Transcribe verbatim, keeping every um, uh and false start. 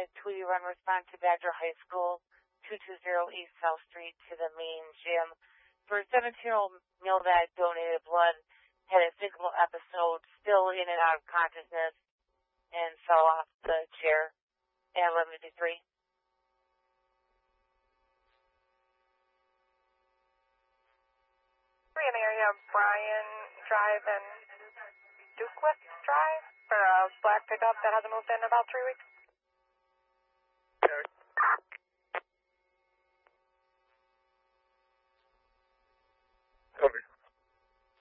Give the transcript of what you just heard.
unit Tweety Run respond to Badger High School, two two zero East South Street to the main gym for a seventeen-year-old male that donated blood, had a single episode, still in and out of consciousness, and fell off the chair at eleven fifty-three. Three in the area of Bryan Drive and Duquesne Drive for a black pickup that hasn't moved in about three weeks.